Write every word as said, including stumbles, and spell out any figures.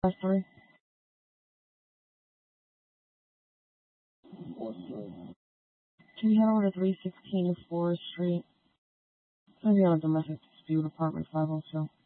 Five three. Can you head over to three sixteen Forest Street? It's gonna be on a domestic dispute, apartment five oh two.